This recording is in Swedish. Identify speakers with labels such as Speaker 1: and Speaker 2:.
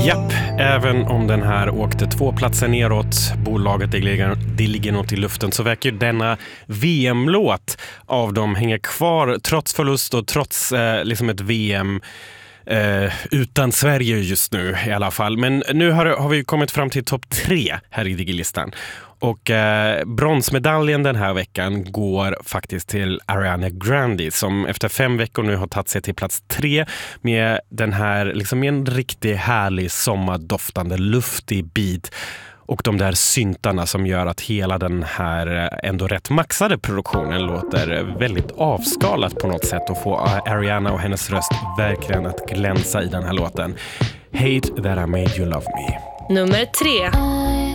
Speaker 1: Japp, även om den här åkte 2 platser neråt, bolaget det ligger något i luften, så verkar ju denna VM-låt av dem hänga kvar trots förlust och trots liksom ett VM utan Sverige just nu i alla fall. Men nu har vi kommit fram till topp 3 här i Digilistan. Och bronsmedaljen den här veckan går faktiskt till Ariana Grande, som efter 5 veckor nu har tagit sig till plats 3 med den här liksom en riktigt härlig sommardoftande luftig beat och de där syntarna som gör att hela den här ändå rätt maxade produktionen låter väldigt avskalat på något sätt, och få Ariana och hennes röst verkligen att glänsa i den här låten. Hate That I Made You Love Me.
Speaker 2: Nummer 3.